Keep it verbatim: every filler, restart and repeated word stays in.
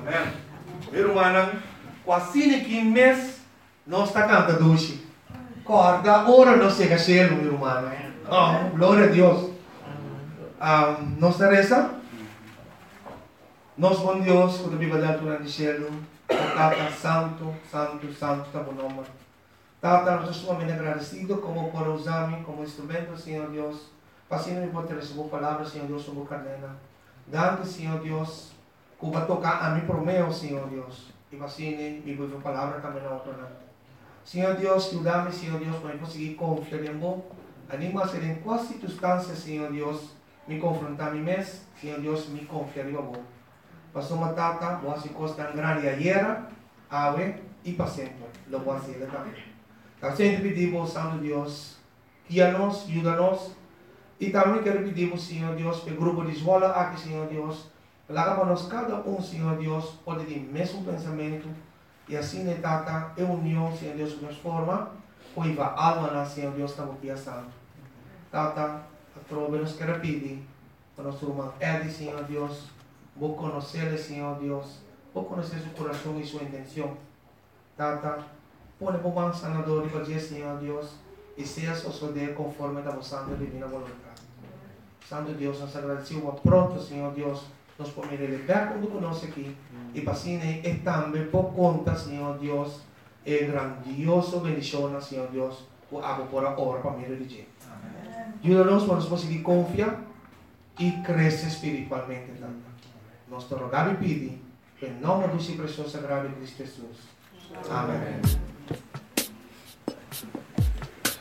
Amém. Irmã, quase que mês nós está cantando hoje. Corda, ora não chega a ser, meu irmão. Oh, glória a Deus. Um, nós reza. Nós, bom Deus, quando a Bíblia dá durante o cielo, Tata, santo, santo, santo, está bom nome. Tata, nós estamos sumamente agradecidos como por usar-me como instrumento, Senhor Deus. Passando me pode receber a palavra, Senhor Deus, sobre a cadena. Dando, Senhor Deus, que vai tocar a mim por meu, Senhor Deus. E passando me vou a palavra também na outra. Senhor Deus, ajuda-me, Senhor Deus, para eu conseguir confiar em você. Anima-se em quais circunstâncias, Senhor Deus, me confrontar a mim mesmo, Senhor Deus, me confiar em você. Passou uma tata, boa se costa grande ayer, ave e para sempre. Lo voy a hacer também. Então, sempre pedimos, Santo Deus, guia-nos, ajuda-nos. E também quero pedir, Senhor Deus, para o grupo de escola aqui, Senhor Deus, para para nós cada um, Senhor Deus, pode ter o mesmo pensamento. E assim, né, tata, é união, Senhor Deus, de forma, pois a alma, Senhor Deus, está aqui a santo. Tata, a trova nos quer pedir, para nosso irmão Edi, Senhor Deus, vou conhecer, Senhor Deus, vou conhecer seu coração e sua intenção. Tata, põe por mão sanador e fazer, Senhor Deus, e seja suceder conforme a vossa santa divina vontade. Santo Deus, nós agradecemos pronto, Senhor Deus, nós podemos levar quando conosco aqui, e para assim, e também por conta, Senhor Deus, é grandioso bendição, Senhor Deus, por a por a hora para me religião. Ajuda-nos para nós conseguir confiar e crescer espiritualmente. Nós te rogamos e pedimos, em nome do seu precioso sagrado Cristo Jesus. Amém.